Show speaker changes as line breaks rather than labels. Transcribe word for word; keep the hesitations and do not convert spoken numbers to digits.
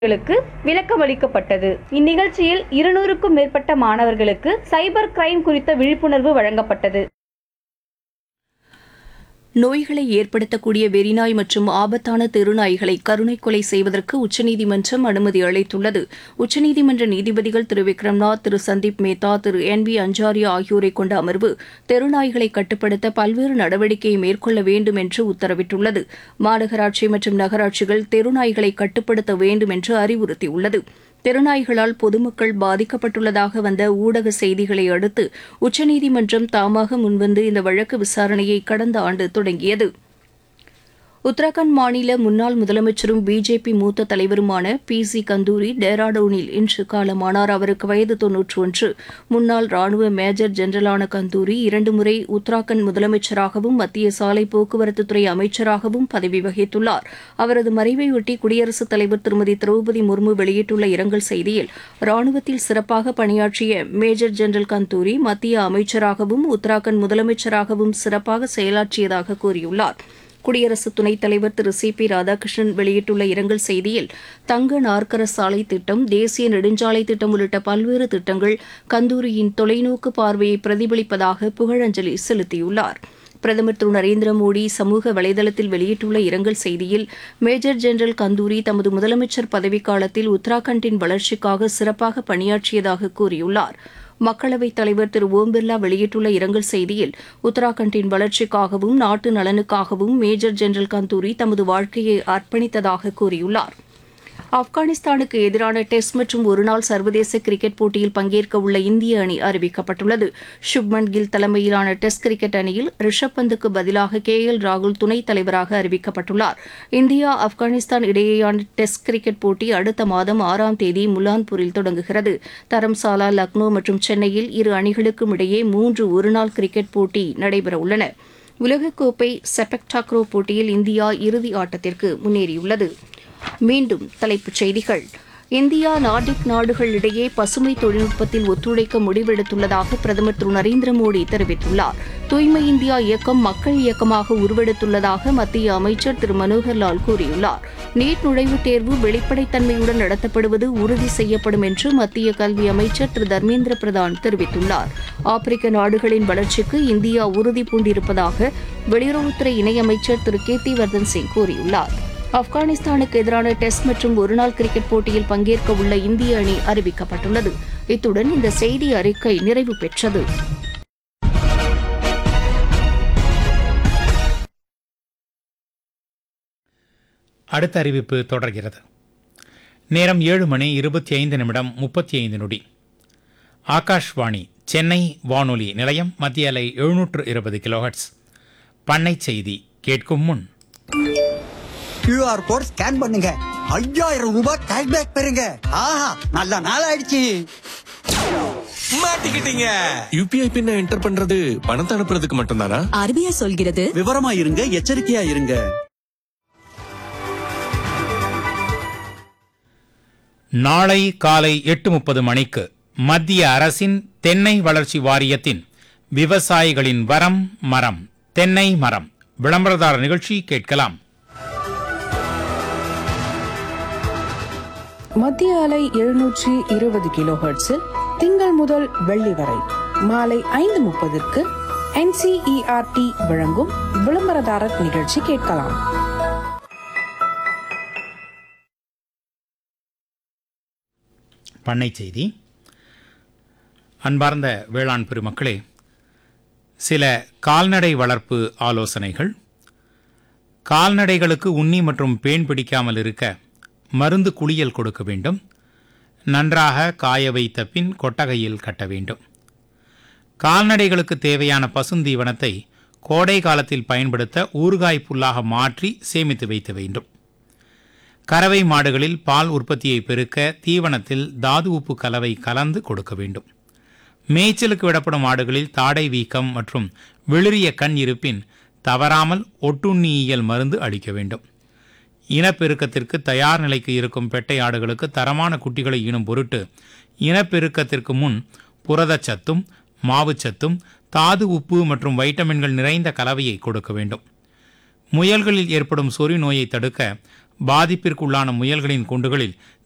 களுக்கு விளக்கமளிக்கப்பட்டது. இந்நிகழ்ச்சியில் இருநூறுக்கும் மேற்பட்ட மாணவர்களுக்கு சைபர் கிரைம் குறித்த விழிப்புணர்வு வழங்கப்பட்டது.
நோய்களை ஏற்படுத்தக்கூடிய வெறிநாய் மற்றும் ஆபத்தான தெருநாய்களை கருணை கொலை செய்வதற்கு உச்சநீதிமன்றம் அனுமதி அளித்துள்ளது. உச்சநீதிமன்ற நீதிபதிகள் திரு விக்ரம்நாத், திரு சந்தீப் மேத்தா, திரு என் வி அஞ்சாரியா ஆகியோரை கொண்ட அமர்வு தெருநாய்களை கட்டுப்படுத்த பல்வேறு நடவடிக்கையை மேற்கொள்ள வேண்டும் என்று உத்தரவிட்டுள்ளது. மாநகராட்சி மற்றும் நகராட்சிகள் தெருநாய்களை கட்டுப்படுத்த வேண்டும் என்று அறிவுறுத்தியுள்ளது. தெருநாய்களால் பொதுமக்கள் பாதிக்கப்பட்டுள்ளதாக வந்த ஊடக செய்திகளை அடுத்து உச்சநீதிமன்றம் தாமாக முன்வந்து இந்த வழக்கு விசாரணையை கடந்த ஆண்டு தொடங்கியது. உத்தரகாண்ட் மாநில முன்னாள் முதலமைச்சரும் பிஜேபி மூத்த தலைவருமான பி சி கந்தூரி டேராடூனில் இன்று காலமானார். அவருக்கு வயது தொன்னூற்று ஒன்று. முன்னாள் ராணுவ மேஜர் ஜெனரலான கந்தூரி இரண்டு முறை உத்தராகண்ட் முதலமைச்சராகவும் மத்திய சாலை போக்குவரத்துத்துறை அமைச்சராகவும் பதவி வகித்துள்ளார். அவரது மறைவையொட்டி குடியரசுத் தலைவர் திருமதி திரௌபதி முர்மு வெளியிட்டுள்ள இரங்கல் செய்தியில், ராணுவத்தில் சிறப்பாக பணியாற்றிய மேஜர் ஜெனரல் கந்தூரி மத்திய அமைச்சராகவும் உத்தராகண்ட் முதலமைச்சராகவும் சிறப்பாக செயலாற்றியதாக கூறியுள்ளார். குடியரசு துணைத் தலைவர் திரு சி பி ராதாகிருஷ்ணன் வெளியிட்டுள்ள இரங்கல் செய்தியில், தங்க நாற்கர சாலை திட்டம், தேசிய நெடுஞ்சாலை திட்டம் உள்ளிட்ட பல்வேறு திட்டங்கள் கந்தூரியின் தொலைநோக்கு பார்வையை பிரதிபலிப்பதாக புகழஞ்சலி செலுத்தியுள்ளார். பிரதமர் திரு நரேந்திர மோடி சமூக வலைதளத்தில் வெளியிட்டுள்ள இரங்கல் செய்தியில், மேஜர் ஜெனரல் கந்தூரி தமது முதலமைச்சர் பதவிக்காலத்தில் உத்தராகண்டின் வளர்ச்சிக்காக சிறப்பாக பணியாற்றியதாக கூறியுள்ளார். மக்களவைத் தலைவர் திரு ஓம் பிர்லா வெளியிட்டுள்ள இரங்கல் செய்தியில், உத்தராகண்டின் வளர்ச்சிக்காகவும் நாட்டு நலனுக்காகவும் மேஜர் ஜெனரல் கந்தூரி தமது வாழ்க்கையை அர்ப்பணித்ததாக கூறியுள்ளார். ஆப்கானிஸ்தானுக்கு எதிரான டெஸ்ட் மற்றும் ஒருநாள் சர்வதேச கிரிக்கெட் போட்டியில் பங்கேற்க உள்ள இந்திய அணி அறிவிக்கப்பட்டுள்ளது. சுப்மன் கில் தலைமையிலான டெஸ்ட் கிரிக்கெட் அணியில் ரிஷப் பந்துக்கு பதிலாக கே எல் ராகுல் துணைத் தலைவராக அறிவிக்கப்பட்டுள்ளார். இந்தியா ஆப்கானிஸ்தான் இடையேயான டெஸ்ட் கிரிக்கெட் போட்டி அடுத்த மாதம் ஆறாம் தேதி முலான்பூரில் தொடங்குகிறது. தரம்சாலா, லக்னோ மற்றும் சென்னையில் இரு அணிகளுக்கும் இடையே மூன்று ஒருநாள் கிரிக்கெட் போட்டி நடைபெறவுள்ளன. உலகக்கோப்பை செபக் டாக்ரோ போட்டியில் இந்தியா இறுதி ஆட்டத்திற்கு முன்னேறியுள்ளது. மீண்டும் தலைப்புச் செய்திகள். இந்தியா நார்டிக் நாடுகள் இடையே பசுமை தொழில்நுட்பத்தில் ஒத்துழைக்க முடிவெடுத்துள்ளதாக பிரதமர் திரு நரேந்திர மோடி தெரிவித்துள்ளார். தூய்மை இந்தியா இயக்கம் மக்கள் இயக்கமாக உருவெடுத்துள்ளதாக மத்திய அமைச்சர் திரு மனோகர் லால் கூறியுள்ளார். நீட் நுழைவுத் தேர்வு வெளிப்படைத்தன்மையுடன் நடத்தப்படுவது உறுதி செய்யப்படும் என்று மத்திய கல்வி அமைச்சர் திரு தர்மேந்திர பிரதான் தெரிவித்துள்ளார். ஆப்பிரிக்க நாடுகளின் வளர்ச்சிக்கு இந்தியா உறுதி பூண்டிருப்பதாக வெளியுறவுத்துறை இணையமைச்சர் திரு கீர்த்திவர்தன் சிங் கூறியுள்ளார். ஆப்கானிஸ்தானுக்கு எதிரான டெஸ்ட் மற்றும் ஒருநாள் கிரிக்கெட் போட்டியில் பங்கேற்க உள்ள இந்திய அணி அறிவிக்கப்பட்டுள்ளது. இத்துடன் இந்த செய்தி அறிக்கை நிறைவு பெற்றது.
அடுத்த அறிவிப்பு தொடர்கிறது. நேரம் ஏழு மணி இருபத்தி ஐந்து நிமிடம் முப்பத்தி ஐந்து நொடி. ஆகாஷ்வாணி சென்னை வானொலி நிலையம், மத்திய அலை எழுநூற்று இருபது கிலோஹெட்ஸ். பண்ணை செய்தி கேட்கும் முன்
கியூஆர் கோட் ஸ்கேன் பண்ணுங்க, ஐயாயிரம் ரூபாய் கேஷ்பேக் பெறுங்க. ஆஹா, நல்ல நாள் ஆயிடுச்சு.
மாட்டிக்கிட்டீங்க. யூபிஐ பின்ன என்டர் பண்றது பணத்தை அனுப்புறதுக்கு மட்டும்தானா?
ஆர்பிஐ சொல்கிறது
விவரமா இருங்க, எச்சரிக்கையா இருங்க.
நாளை காலை எட்டு முப்பது மணிக்கு மத்திய அரசின் தென்னை வளர்ச்சி வாரியத்தின் விவசாயிகளின் வரம் மரம் தென்னை மரம் விளம்பரதார நிகழ்ச்சி கேட்கலாம்.
மத்திய அலை எழுநூற்றி இருபது கிலோ ஹெர்ட்ஸில் திங்கள் முதல் வெள்ளி வரை மாலை ஐந்து முப்பதுக்கு N C E R D வழங்கும் விளம்பரதாரர் நிகழ்ச்சி கேட்கலாம்.
பண்ணை செய்தி. அன்பார்ந்த வேளாண் பெருமக்களே, சில கால்நடை வளர்ப்பு ஆலோசனைகள். கால்நடைகளுக்கு உண்ணி மற்றும் பேன் பிடிக்காமல் இருக்க மருந்து குளியல் கொடுக்க வேண்டும். நன்றாக காய வைத்த பின் கொட்டகையில் கட்ட வேண்டும். கால்நடைகளுக்கு தேவையான பசுந்தீவனத்தை கோடை காலத்தில் பயன்படுத்த ஊறுகாய் புல்லாக மாற்றி சேமித்து வைக்க வேண்டும். கறவை மாடுகளில் பால் உற்பத்தியை பெருக்க தீவனத்தில் தாது உப்பு கலவை கலந்து கொடுக்க வேண்டும். மேய்ச்சலுக்கு விடப்படும் மாடுகளில் தாடை வீக்கம் மற்றும் வெளிரிய கண் இருப்பின் தவறாமல் ஒட்டுண்ணியியல் மருந்து அளிக்க வேண்டும். இனப்பெருக்கத்திற்கு தயார் நிலைக்கு இருக்கும் பெட்டை ஆடுகளுக்கு தரமான குட்டிகளை ஈனும் பொருட்டு இனப்பெருக்கத்திற்கு முன் புரதச்சத்தும் மாவுச்சத்தும் தாது உப்பு மற்றும் வைட்டமின்கள் நிறைந்த கலவையை கொடுக்க வேண்டும். முயல்களில் ஏற்படும் சொறி நோயை தடுக்க பாதிப்பிற்குள்ளான முயல்களின் குண்டுகளில்